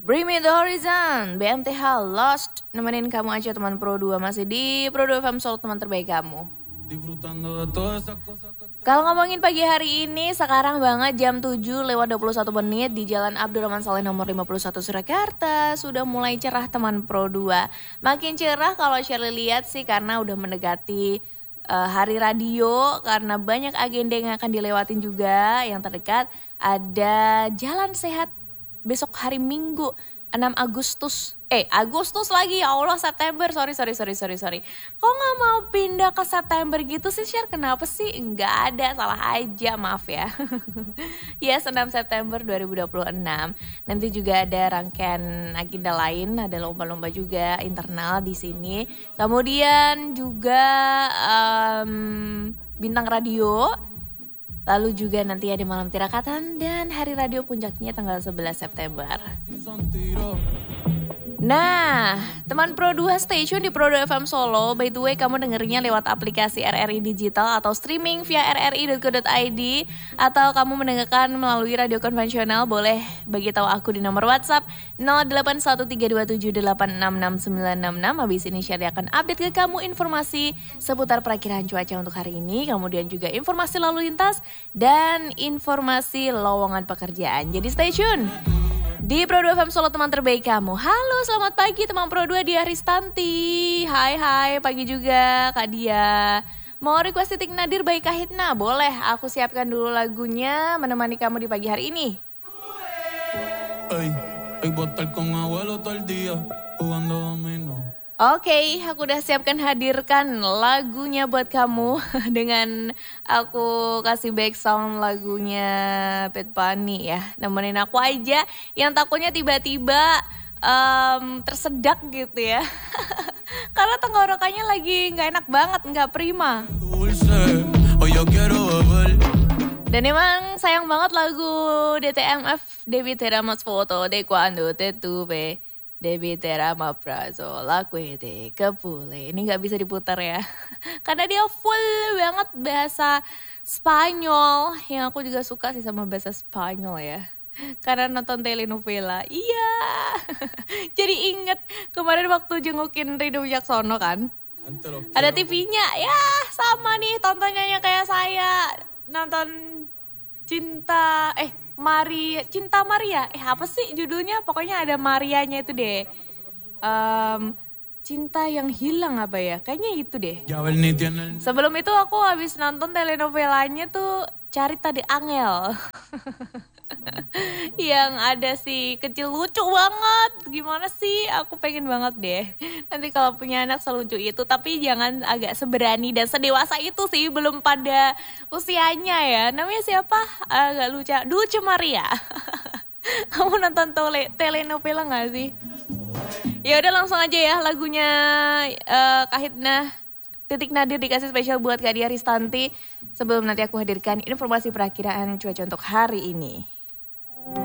Bring Me The Horizon, BMTH Lost. Nemenin kamu aja teman Pro 2, masih di Pro 2 FM Solo, teman terbaik kamu. Kalau ngomongin pagi hari ini, sekarang banget jam 7:21 di Jalan Abdurrahman Saleh nomor 51 Surakarta. Sudah mulai cerah teman Pro 2. Makin cerah kalau Shirley lihat sih karena udah mendekati hari radio, karena banyak agenda yang akan dilewatin juga. Yang terdekat ada Jalan Sehat besok hari Minggu 6 Agustus. Agustus lagi, ya Allah, September. Sorry. Kok gak mau pindah ke September gitu sih, Share? Kenapa sih? Nggak ada, salah aja, maaf ya. Ya, 6 September 2026. Nanti juga ada rangkaian agenda lain, ada lomba-lomba juga internal di sini. Kemudian juga bintang radio. Lalu juga nanti ada malam tirakatan dan hari radio puncaknya tanggal 11 September. Nah, teman Pro 2 Station di Pro 2 FM Solo. By the way, kamu dengerinnya lewat aplikasi RRI Digital atau streaming via rri.co.id, atau kamu mendengarkan melalui radio konvensional, boleh bagi tahu aku di nomor WhatsApp 081327866966. Habis ini Shirley akan update ke kamu informasi seputar perakiraan cuaca untuk hari ini, kemudian juga informasi lalu lintas dan informasi lowongan pekerjaan. Jadi stay tune di Pro 2 FM Solo, teman terbaik kamu. Halo, selamat pagi teman Pro 2, Dia Ristanti. Hai, pagi juga Kak Dia. Mau request Titik Nadir by Kahitna? Boleh, aku siapkan dulu lagunya menemani kamu di pagi hari ini. Oke, aku udah siapkan hadirkan lagunya buat kamu dengan aku kasih back sound lagunya Pet Bunny ya. Nemenin aku aja yang takutnya tiba-tiba tersedak gitu ya. Karena tenggorokannya lagi gak enak banget, gak prima. Dan emang sayang banget lagu DTMF, Debí te damos foto de cuando te tuve. Debí te ama prazo la cuete kepule. Ini gak bisa diputar ya. Karena dia full banget bahasa Spanyol. Yang aku juga suka sih sama bahasa Spanyol ya. Karena nonton telenovela. Iya. Jadi inget kemarin waktu jengukin Ridho Wicaksono kan. Ada TV-nya. Ya sama nih tontonannya kayak saya. Nonton Cinta Maria. Apa sih judulnya? Pokoknya ada Marianya itu deh. Cinta yang hilang apa ya? Kayaknya itu deh. Sebelum itu aku habis nonton telenovelanya tuh Carita de Angel. Yang ada si kecil lucu banget. Gimana sih? Aku pengen banget deh. Nanti kalau punya anak selucu itu. Tapi jangan agak seberani dan sedewasa itu sih. Belum pada usianya ya. Namanya siapa? Agak lucu. Dulce Maria. Kamu nonton telenovela gak sih? Ya udah langsung aja ya lagunya Kahitna Titik Nadir dikasih spesial buat Kak Dia Ristanti. Sebelum nanti aku hadirkan informasi perakiraan cuaca untuk hari ini.